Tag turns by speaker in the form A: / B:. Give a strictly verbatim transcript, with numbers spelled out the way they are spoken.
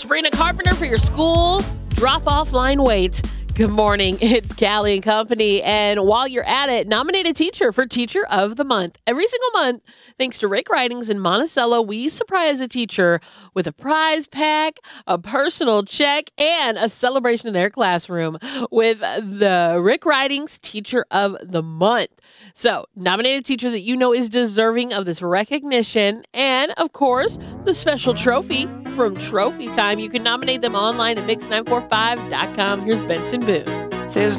A: Sabrina Carpenter for your school drop-off line wait. Good morning. It's Callie and Company. And while you're at it, nominate a teacher for Teacher of the Month. Every single month, thanks to Rick Writings in Monticello, we surprise a teacher with a prize pack, a personal check, and a celebration in their classroom with the Rick Writings Teacher of the Month. So, nominate a teacher that you know is deserving of this recognition and, of course, the special trophy from Trophy Time. You can nominate them online at mix nine four five dot com. Here's Benson Boone.